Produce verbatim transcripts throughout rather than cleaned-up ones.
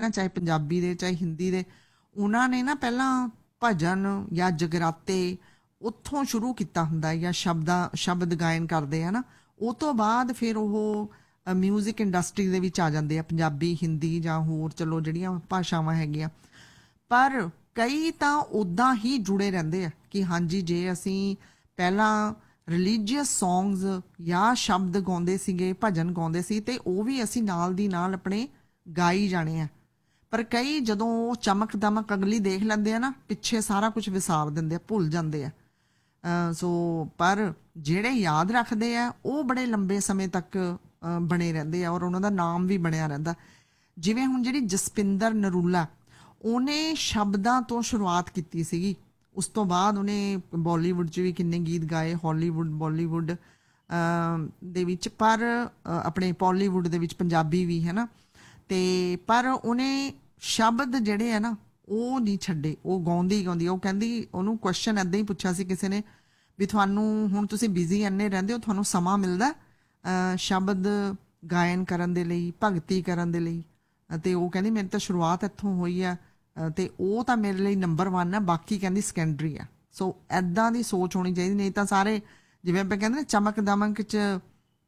ना, चाहे पंजाबी दे चाहे हिंदी दे, उन्होंने ना पहला भजन या जगराते उत्थों शुरू किया हुंदा या शब्दा शब्द गायन करते हैं ना, उस तो बाद फिर वो म्यूजिक इंडस्ट्री दे विच आ जाते हैं, पंजाबी हिंदी जां होर चलो जिहड़ियां भाषावां हैगियां। पर कई तो उदा ही जुड़े रहते हैं कि हाँ जी, जे असी पहला रिलीजियस सॉन्ग्स या शब्द गाते सीगे, भजन गाते सी, ते वो भी असी नाल दी नाल अपने गाई जाने हैं। पर कई जदों चमक दमक अगली देख लेंदे हैं ना, पिछे सारा कुछ विसार देंदे, भुल जाते हैं। सो पर ਜਿਹੜੇ याद रखते हैं वो बड़े लंबे समय तक बने रहते हैं और उन्होंने नाम भी बनया रहता। जिवें हुण जिहड़ी जसपिंदर नरूला, उन्हें शब्दां तो शुरुआत की सीगी, उस तो बाद उन्हें बॉलीवुड च भी किन्ने गीत गाए, हॉलीवुड बॉलीवुड दे विच, पर अपने पॉलीवुड दे विच पंजाबी भी है ना, ते पर उन्हें शब्द जिहड़े है ना वो नहीं छड्डे, वो गाउंदी गाउंदी। वो कहंदी, उहनूं क्वेश्चन इदां ही पुछया सी किसी ने भी तुहानूं हुण तुसीं बिजी इन्ने रहिंदे हो, तुहानूं समा मिलदा शब्द गायन करन दे लई, भगती करन दे लई? ते वो कहंदी मेरी तो शुरुआत इत्थों होई है, ते वो तो मेरे लिए नंबर वन है, बाकी कहंदी सैकेंडरी है। सो इदां दी सोच होनी चाहिए, नहीं तो सारे जिवें आपां कहंदे ना चमक दमक च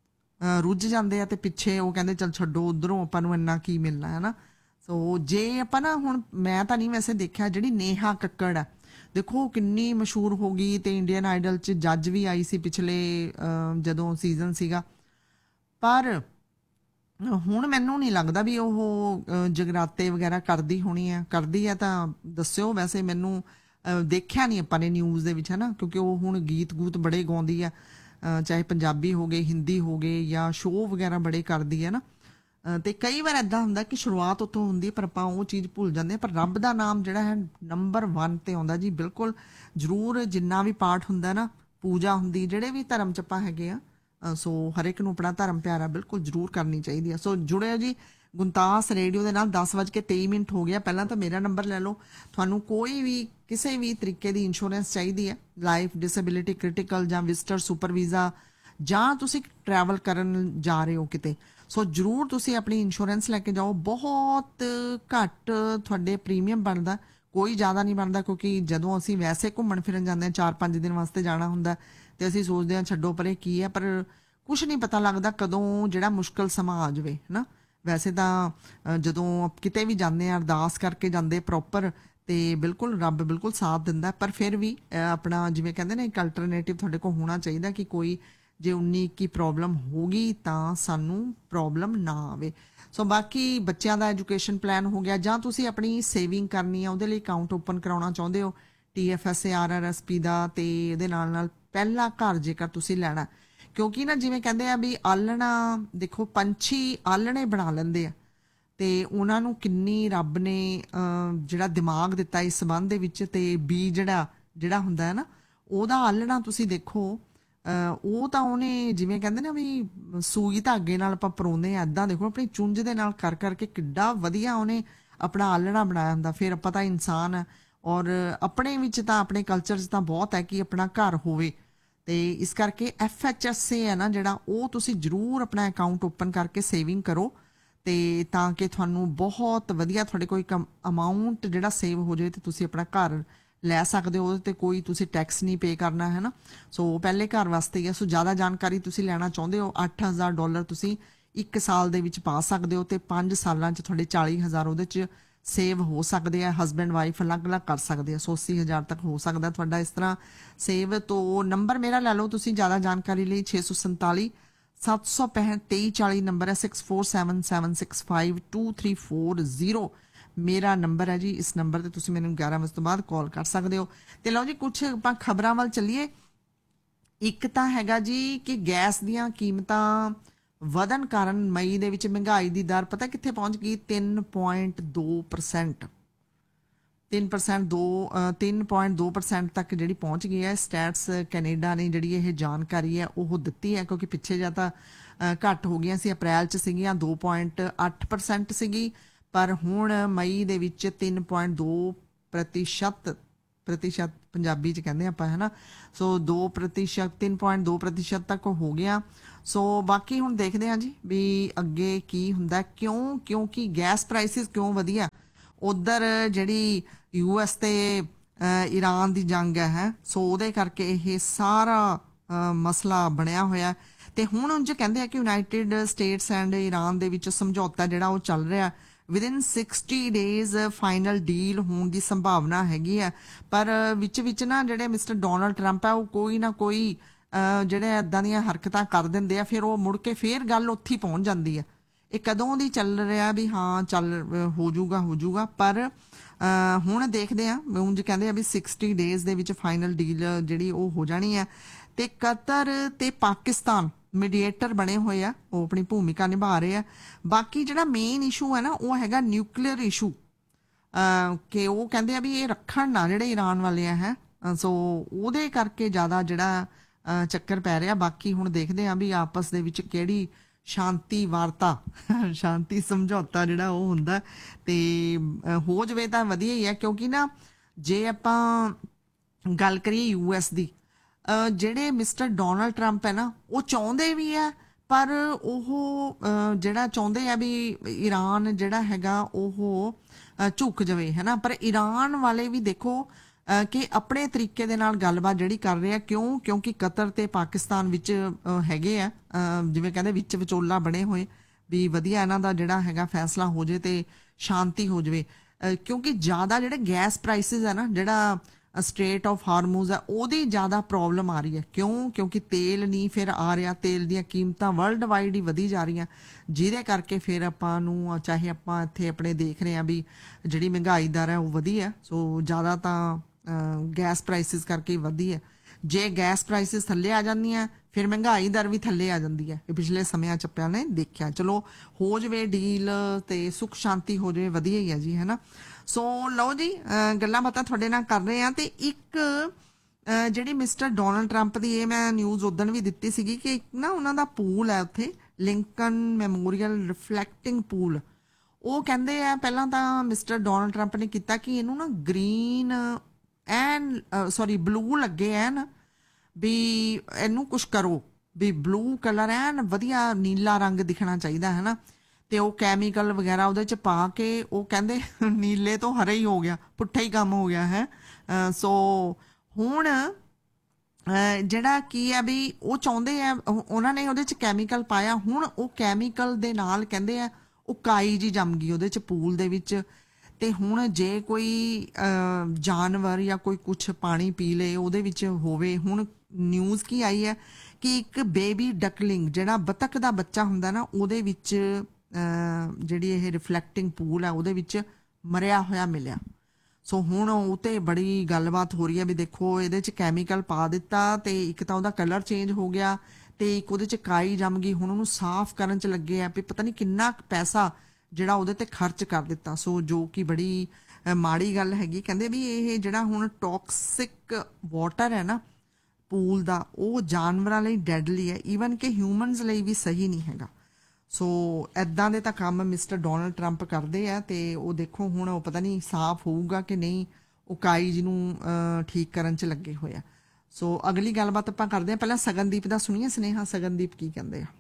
रुझ जाते हैं, तो पिछे वो कहते चल छड्डो उधरों आपां नूं इन्ना की मिलना है ना। सो जे आपां ना हुण मैं तो नहीं वैसे देखा, जिहड़ी नेहा कक्कड़ है देखो किन्नी मशहूर हो गई, तो इंडियन आइडल च जज भी आई सी पिछले जदों सीजन सीगा, पर हुण मैनूं नहीं लगदा भी ਉਹ जगराते वगैरह करदी होनी है। करदी है तो दस्सिओ, वैसे मैनूं देखिया नहीं आपां ने न्यूज़ दे विच है ना, क्योंकि वो हुण गीत गूत बड़े गाउंदी है, चाहे पंजाबी हो गए हिंदी हो गए या शो वगैरह बड़े करदी है ना। तो कई बार इदां हुंदा कि शुरुआत उत्थों हुंदी पर आपां वो चीज़ भुल जांदे। पर रब दा नाम जिहड़ा है नंबर वन ते आउंदा जी, बिल्कुल जरूर। जिन्ना भी पाठ हुंदा ना, पूजा हुंदी, जिहड़े भी धर्म च आपां हैगे आ, सो हर एक नूं अपना धर्म प्यारा बिल्कुल जरूर करनी चाहिए। सो जुड़े जी गुणतास रेडियो के नाल। दस बज के तेई मिनट हो गया। पहला तो मेरा नंबर ले लो, थानू कोई भी किसी भी तरीके की इंश्योरेंस चाहिए है, लाइफ डिसेबिलिटी क्रिटिकल जां विजिटर सुपर वीज़ा, जां तुसी ट्रैवल करन जा रहे हो किते, सो जरूर तुसी अपनी इंश्योरेंस लैके जाओ। बहुत घट तुहाडे प्रीमियम बनता, कोई ज़्यादा नहीं बनता, क्योंकि जदों असीं वैसे घूमन फिरन जाते हैं, चार पाँच दिन वास्ते जाना हुंदा, तो असीं सोचते हैं छड्डो परे की है, पर कुछ नहीं पता लगता कदों जिहड़ा मुश्किल समा आ जाए है ना। वैसे तो जदों किते भी जाते हैं अरदास करके जाते प्रॉपर, तो बिल्कुल रब बिल्कुल साथ दिंदा, पर फिर भी अपना जिवें कहंदे ने एक अल्टरनेटिव तुहाडे कोल होना चाहिए कि कोई जे उन्नी इक्की प्रॉब्लम होगी तो सानू प्रॉब्लम ना आवे। सो बाकी बच्चों का एजुकेशन प्लान हो गया, जां तुसी अपनी सेविंग करनी है, उहदे लई अकाउंट ओपन कराउणा चाहुंदे हो T F S A R R S P का, तो इहदे नाल नाल पहला घर जेकर तुसी लैणा, क्योंकि ना जिवें कहंदे आ भी आलणा, देखो पंछी आलणे बना लैंदे आ, ते उन्हां नूं किन्नी रब ने जिहड़ा दिमाग दिता इस संबंध दे विच, ते बी जिहड़ा जिहड़ा हुंदा है ना, ओहदा आलणा तुसी देखो, ਉਹ ਤਾਂ ਉਹਨੇ ਜਿਵੇਂ ਕਹਿੰਦੇ ਨਾ ਵੀ ਸੂਈ ਧਾਗੇ ਨਾਲ ਆਪਾਂ ਪਰੋਂਦੇ ਆ, ਇੱਦਾਂ ਦੇਖੋ ਆਪਣੀ ਚੁੰਝ ਦੇ ਨਾਲ ਕਰ ਕਰਕੇ ਕਿੱਡਾ ਵਧੀਆ ਉਹਨੇ ਆਪਣਾ ਆਲਣਾ ਬਣਾਇਆ ਹੁੰਦਾ। ਫਿਰ ਆਪਾਂ ਤਾਂ ਇਨਸਾਨ ਆ, ਔਰ ਆਪਣੇ ਵਿੱਚ ਤਾਂ ਆਪਣੇ ਕਲਚਰ 'ਚ ਤਾਂ ਬਹੁਤ ਹੈ ਕਿ ਆਪਣਾ ਘਰ ਹੋਵੇ, ਤੇ ਇਸ ਕਰਕੇ ਐਫ ਐਚ ਐਸ ਏ ਹੈ ਨਾ ਜਿਹੜਾ, ਉਹ ਤੁਸੀਂ ਜ਼ਰੂਰ ਆਪਣਾ ਅਕਾਊਂਟ ਓਪਨ ਕਰਕੇ ਸੇਵਿੰਗ ਕਰੋ, ਤੇ ਤਾਂ ਕਿ ਤੁਹਾਨੂੰ ਬਹੁਤ ਵਧੀਆ ਤੁਹਾਡੇ ਕੋਈ ਅਮਾਊਂਟ ਜਿਹੜਾ ਸੇਵ ਹੋ ਜਾਵੇ, ਤੇ ਤੁਸੀਂ ਆਪਣਾ ਘਰ ਲੈ ਸਕਦੇ ਹੋ, ਉਹਦੇ 'ਤੇ ਕੋਈ ਤੁਸੀਂ ਟੈਕਸ ਨਹੀਂ ਪੇ ਕਰਨਾ ਹੈ ਨਾ। ਸੋ ਪਹਿਲੇ ਘਰ ਵਾਸਤੇ ਹੀ ਹੈ। ਸੋ ਜ਼ਿਆਦਾ ਜਾਣਕਾਰੀ ਤੁਸੀਂ ਲੈਣਾ ਚਾਹੁੰਦੇ ਹੋ, ਅੱਠ ਹਜ਼ਾਰ ਡਾਲਰ ਤੁਸੀਂ ਇੱਕ ਸਾਲ ਦੇ ਵਿੱਚ ਪਾ ਸਕਦੇ ਹੋ, ਤੇ ਪੰਜ ਸਾਲਾਂ 'ਚ ਤੁਹਾਡੇ ਚਾਲੀ ਹਜ਼ਾਰ ਉਹਦੇ 'ਚ ਸੇਵ ਹੋ ਸਕਦੇ ਆ। ਹਸਬੈਂਡ ਵਾਈਫ ਅਲੱਗ ਅਲੱਗ ਕਰ ਸਕਦੇ ਆ, ਸੋ ਅੱਸੀ ਹਜ਼ਾਰ ਤੱਕ ਹੋ ਸਕਦਾ ਤੁਹਾਡਾ ਇਸ ਤਰ੍ਹਾਂ ਸੇਵ। ਤੋਂ ਨੰਬਰ ਮੇਰਾ ਲੈ ਲਓ ਤੁਸੀਂ ਜ਼ਿਆਦਾ ਜਾਣਕਾਰੀ ਲਈ, ਛੇ ਸੌ ਸੰਤਾਲੀ ਸੱਤ ਸੌ ਪੈਂਹਠ ਤੇਈ ਚਾਲੀ ਨੰਬਰ ਹੈ, six four seven seven six five two three four zero मेरा नंबर है जी। इस नंबर पर तुसीं मैनूं ग्यारह बजे तो बाद कॉल कर सकते हो। तो लो जी कुछ आपां खबरां वल चलीए। एक तो हैगा जी कि गैस दीयां कीमतां वधन कारण मई दे विच महंगाई दी दर पता कित्थे पहुंच गई, तीन पॉइंट दो परसेंट तीन परसेंट दो तीन पॉइंट दो परसेंट तक जी पहुँच गई है। स्टैट्स कैनेडा ने जी ये जानकारी है वो दिती है, क्योंकि पिछे जा तो घट हो गई सी, अप्रैल च सीगियां दो पॉइंट अठ परसेंट सीगी, पर हुण मई दे विच तीन पॉइंट दो प्रतिशत प्रतिशत पंजाबी च कहंदे आपां है ना। सो दो प्रतिशत तीन पॉइंट दो प्रतिशत तक हो गया। ਸੋ ਬਾਕੀ ਹੁਣ ਦੇਖਦੇ ਹਾਂ ਜੀ ਵੀ ਅੱਗੇ ਕੀ ਹੁੰਦਾ, ਕਿਉਂ ਕਿਉਂਕਿ ਗੈਸ ਪ੍ਰਾਈਸਿਸ ਕਿਉਂ ਵਧੀਆ, ਉਧਰ ਜਿਹੜੀ ਯੂ ਐਸ ਤੇ ਅ, ਈਰਾਨ ਦੀ ਜੰਗ ਹੈ ਹੈ ਸੋ ਉਹਦੇ ਕਰਕੇ ਇਹ ਸਾਰਾ ਅ, ਮਸਲਾ ਬਣਿਆ ਹੋਇਆ। ਤੇ ਹੁਣ ਉਂਝ ਕਹਿੰਦੇ ਆ ਕਿ ਯੂਨਾਈਟਿਡ ਸਟੇਟਸ ਐਂਡ ਈਰਾਨ ਦੇ ਵਿੱਚ ਸਮਝੌਤਾ ਜਿਹੜਾ ਉਹ ਚੱਲ ਰਿਹਾ, within sixty days final deal ਹੋਣ ਦੀ ਸੰਭਾਵਨਾ ਹੈਗੀ ਆ। ਪਰ ਵਿੱਚ ਵਿੱਚ ਨਾ ਜਿਹੜੇ ਮਿਸਟਰ ਡੋਨਲਡ ਟਰੰਪ ਆ ਉਹ ਕੋਈ ਨਾ ਕੋਈ ਅਹ ਜਿਹੜੇ ਇਦਾਂ ਦੀਆਂ ਹਰਕਤਾਂ ਕਰ ਦਿੰਦੇ ਆ, ਫਿਰ ਉਹ ਮੁੜ ਕੇ ਫੇਰ ਗੱਲ ਉੱਥੇ ਹੀ ਪਹੁੰਚ ਜਾਂਦੀ ਆ। ਇਹ ਕਦੋਂ ਦੀ ਚੱਲ ਰਿਹਾ ਵੀ ਹਾਂ ਚੱਲ ਅਹ ਹੋ ਜਾਊਗਾ ਹੋ ਜਾਊਗਾ, ਪਰ ਅਹ ਹੁਣ ਦੇਖਦੇ ਆ। ਉਂਝ ਕਹਿੰਦੇ ਆ ਵੀ ਸਿਕਸਟੀ ਡੇਜ਼ ਦੇ ਵਿੱਚ ਫਾਈਨਲ ਡੀਲ ਜਿਹੜੀ ਉਹ ਹੋ ਜਾਣੀ ਆ। ਤੇ ਕਤਰ ਤੇ ਪਾਕਿਸਤਾਨ ਮੀਡੀਏਟਰ ਬਣੇ ਹੋਏ ਆ, ਉਹ ਆਪਣੀ ਭੂਮਿਕਾ ਨਿਭਾ ਰਹੇ ਆ। ਬਾਕੀ ਜਿਹੜਾ ਮੇਨ ਇਸ਼ੂ ਹੈ ਨਾ ਉਹ ਹੈਗਾ ਨਿਊਕਲੀਅਰ ਇਸ਼ੂ, ਕਿ ਉਹ ਕਹਿੰਦੇ ਆ ਵੀ ਇਹ ਰੱਖਣ ਨਾ ਜਿਹੜੇ ਈਰਾਨ ਵਾਲੇ ਆ ਹੈ। ਸੋ ਉਹਦੇ ਕਰਕੇ ਜ਼ਿਆਦਾ ਜਿਹੜਾ ਅ, ਚੱਕਰ ਪੈ ਰਿਹਾ। ਬਾਕੀ ਹੁਣ ਦੇਖਦੇ ਆ ਵੀ ਆਪਸ ਦੇ ਵਿੱਚ ਕਿਹੜੀ ਸ਼ਾਂਤੀ ਵਾਰਤਾ ਸ਼ਾਂਤੀ ਸਮਝੌਤਾ ਜਿਹੜਾ ਉਹ ਹੁੰਦਾ ਤੇ ਅ, ਹੋ ਜਾਵੇ ਤਾਂ ਵਧੀਆ ਹੀ ਹੈ। ਕਿਉਂਕਿ ਨਾ ਜੇ ਆਪਾਂ ਗੱਲ ਕਰੀਏ ਯੂ ਐਸ ਦੀ, ਅ, ਜਿਹੜੇ ਮਿਸਟਰ ਡੋਨਲਡ ਟਰੰਪ ਹੈ ਨਾ ਉਹ ਚਾਹੁੰਦੇ ਵੀ ਆ, ਪਰ ਉਹ ਅ, ਜਿਹੜਾ ਚਾਹੁੰਦੇ ਆ ਵੀ ਈਰਾਨ ਜਿਹੜਾ ਹੈਗਾ ਉਹ ਅ, ਝੁਕ ਜਾਵੇ ਹੈ ਨਾ। ਪਰ ਈਰਾਨ ਵਾਲੇ ਵੀ ਦੇਖੋ ਅ, ਕਿ ਆਪਣੇ ਤਰੀਕੇ ਦੇ ਨਾਲ ਗੱਲਬਾਤ ਜਿਹੜੀ ਕਰ ਰਹੇ ਆ। ਕਿਉਂ? ਕਿਉਂਕਿ ਕਤਰ ਤੇ ਪਾਕਿਸਤਾਨ ਵਿੱਚ ਅ, ਹੈਗੇ ਆ ਅ, ਜਿਵੇਂ ਕਹਿੰਦੇ ਵਿੱਚ ਵਿਚੋਲਾ ਬਣੇ ਹੋਏ ਵੀ ਵਧੀਆ ਇਹਨਾਂ ਦਾ ਜਿਹੜਾ ਹੈਗਾ ਫੈਸਲਾ ਹੋ ਜਾਵੇ ਤੇ ਸ਼ਾਂਤੀ ਹੋ ਜਾਵੇ। ਅ, ਕਿਉਂਕਿ ਜ਼ਿਆਦਾ ਜਿਹੜੇ ਗੈਸ ਪ੍ਰਾਈਸਿਸ ਆ ਨਾ, ਜਿਹੜਾ ਸਟ੍ਰੇਟ ਆਫ ਹਾਰਮੂਜ਼ ਆ ਉਹਦੀ ਜ਼ਿਆਦਾ ਪ੍ਰੋਬਲਮ ਆ ਰਹੀ ਹੈ। ਕਿਉਂ? ਕਿਉਂਕਿ ਤੇਲ ਨਹੀਂ ਫਿਰ ਆ ਰਿਹਾ, ਤੇਲ ਦੀਆਂ ਕੀਮਤਾਂ ਵਰਲਡ ਵਾਈਡ ਹੀ ਵਧੀ ਜਾ ਰਹੀਆਂ, ਜਿਹਦੇ ਕਰਕੇ ਫਿਰ ਆਪਾਂ ਨੂੰ ਚਾਹੇ ਆਪਾਂ ਇੱਥੇ ਆਪਣੇ ਦੇਖ ਰਹੇ ਹਾਂ ਵੀ ਜਿਹੜੀ ਮਹਿੰਗਾਈ ਦਰ ਹੈ ਉਹ ਵਧੀ ਹੈ। ਸੋ ਜ਼ਿਆਦਾ ਤਾਂ ਗੈਸ ਪ੍ਰਾਈਸਿਸ ਕਰਕੇ ਹੀ ਵਧੀ ਹੈ। ਜੇ ਗੈਸ ਪ੍ਰਾਈਸਿਸ ਥੱਲੇ ਆ ਜਾਂਦੀਆਂ ਫਿਰ ਮਹਿੰਗਾਈ ਦਰ ਵੀ ਥੱਲੇ ਆ ਜਾਂਦੀ ਹੈ। ਇਹ ਪਿਛਲੇ ਸਮਿਆਂ ਚ ਆਪਾਂ ਨੇ ਦੇਖਿਆ। ਚਲੋ ਹੋ ਜਾਵੇ ਡੀਲ ਤੇ ਸੁੱਖ ਸ਼ਾਂਤੀ ਹੋ ਜਾਵੇ, ਵਧੀਆ ਹੀ ਹੈ ਜੀ, ਹੈ ਨਾ। ਸੋ ਲਓ ਜੀ, ਅਹ ਗੱਲਾਂ ਬਾਤਾਂ ਤੁਹਾਡੇ ਨਾਲ ਕਰ ਰਹੇ ਹਾਂ। ਤੇ ਇੱਕ ਅਹ ਜਿਹੜੀ ਮਿਸਟਰ ਡੋਨਲਡ ਟਰੰਪ ਦੀ, ਇਹ ਮੈਂ ਨਿਊਜ਼ ਉਦਣ ਵੀ ਦਿੱਤੀ ਸੀਗੀ ਕਿ ਇੱਕ ਨਾ ਉਹਨਾਂ ਦਾ ਪੂਲ ਹੈ ਉੱਥੇ, ਲਿੰਕਨ ਮੈਮੋਰੀਅਲ ਰਿਫਲੈਕਟਿੰਗ ਪੂਲ। ਉਹ ਕਹਿੰਦੇ ਆ ਪਹਿਲਾਂ ਤਾਂ ਮਿਸਟਰ ਡੋਨਲਡ ਟਰੰਪ ਨੇ ਕੀਤਾ ਕਿ ਇਹਨੂੰ ਨਾ ਗ੍ਰੀਨ ਐਨ ਸੌਰੀ ਬਲੂ ਲੱਗੇ ਐਨ ਵੀ ਇਹਨੂੰ ਕੁਛ ਕਰੋ ਵੀ ਬਲੂ ਕਲਰ ਐਨ ਵਧੀਆ ਨੀਲਾ ਰੰਗ ਦਿਖਣਾ ਚਾਹੀਦਾ ਹੈ ਨਾ। ਤੇ ਉਹ ਕੈਮੀਕਲ ਵਗੈਰਾ ਉਹਦੇ ਚ ਪਾ ਕੇ ਉਹ ਕਹਿੰਦੇ ਨੀਲੇ ਤੋਂ ਹਰੇ ਹੀ ਹੋ ਗਿਆ, ਪੁੱਠਾ ਹੀ ਕੰਮ ਹੋ ਗਿਆ ਹੈ। ਅਹ ਸੋ ਹੁਣ ਅਹ ਜਿਹੜਾ ਕੀ ਆ ਵੀ ਉਹ ਚਾਹੁੰਦੇ ਆ, ਉਹ- ਉਹਨਾਂ ਨੇ ਉਹਦੇ ਚ ਕੈਮੀਕਲ ਪਾਇਆ। ਹੁਣ ਉਹ ਕੈਮੀਕਲ ਦੇ ਨਾਲ ਕਹਿੰਦੇ ਆ ਉਹ ਕਾਈ ਜੀ ਜੰਮ ਗਈ ਉਹਦੇ ਚ ਪੂਲ ਦੇ ਵਿੱਚ। ਤੇ ਹੁਣ ਜੇ ਕੋਈ ਅਹ, ਜਾਨਵਰ ਜਾਂ ਕੋਈ ਕੁਛ ਪਾਣੀ ਪੀ ਲੇ ਉਹਦੇ ਵਿੱਚ ਹੋਵੇ। ਹੁਣ ਨਿਊਜ਼ ਕੀ ਆਈ ਹੈ ਕਿ ਇੱਕ ਬੇਬੀ ਡਕਲਿੰਗ ਜਿਹੜਾ ਬਤਖ ਦਾ ਬੱਚਾ ਹੁੰਦਾ ਨਾ ਉਹਦੇ ਵਿੱਚ ਅਹ, ਜਿਹੜੀ ਇਹ ਰਿਫਲੈਕਟਿੰਗ ਪੂਲ ਹੈ ਉਹਦੇ ਵਿੱਚ ਮਰਿਆ ਹੋਇਆ ਮਿਲਿਆ। ਸੋ ਹੁਣ ਉਹ ਤੇ ਬੜੀ ਗੱਲਬਾਤ ਹੋ ਰਹੀ ਹੈ ਵੀ ਦੇਖੋ ਇਹਦੇ ਚ ਕੈਮੀਕਲ ਪਾ ਦਿੱਤਾ ਤੇ ਇੱਕ ਤਾਂ ਉਹਦਾ ਕਲਰ ਚੇਂਜ ਹੋ ਗਿਆ ਤੇ ਇੱਕ ਉਹਦੇ ਚ ਕਾਈ ਜੰਮ ਗਈ। ਹੁਣ ਉਹਨੂੰ ਸਾਫ਼ ਕਰਨ ਚ ਲੱਗੇ ਆ ਵੀ ਪਤਾ ਨਹੀਂ ਕਿੰਨਾ ਕੁ ਪੈਸਾ ਜਿਹੜਾ ਉਹਦੇ ਤੇ ਖਰਚ ਕਰ ਦਿੱਤਾ। ਸੋ ਜੋ ਕਿ ਬੜੀ ਅ, ਮਾੜੀ ਗੱਲ ਹੈਗੀ। ਕਹਿੰਦੇ ਵੀ ਇਹ ਜਿਹੜਾ ਹੁਣ ਟੌਕਸਿਕ ਵਾਟਰ ਹੈ ਨਾ ਪੂਲ ਦਾ, ਉਹ ਜਾਨਵਰਾਂ ਲਈ ਡੈਡਲੀ ਹੈ, ਈਵਨ ਕਿ ਹਿਊਮਨਸ ਲਈ ਵੀ ਸਹੀ ਨਹੀਂ ਹੈਗਾ। ਸੋ ਐਦਾਂ ਦੇ ਤਾਂ ਕੰਮ ਮਿਸਟਰ ਡੋਨਲਡ ਟਰੰਪ ਕਰਦੇ ਆ ਤੇ ਉਹ ਦੇਖੋ ਹੁਣ ਉਹ ਪਤਾ ਨਹੀਂ ਸਾਫ਼ ਹੋਊਗਾ ਕਿ ਨਹੀਂ। ਉਹ ਕਾਈ ਜਿਹਨੂੰ ਅ, ਠੀਕ ਕਰਨ ਚ ਲੱਗੇ ਹੋਏ ਆ। ਸੋ ਅਗਲੀ ਗੱਲਬਾਤ ਆਪਾਂ ਕਰਦੇ ਹਾਂ। ਪਹਿਲਾਂ ਸਗਨਦੀਪ ਦਾ ਸੁਣੀਏ ਸੁਨੇਹਾ, ਸਗਨਦੀਪ ਕੀ ਕਹਿੰਦੇ ਆ।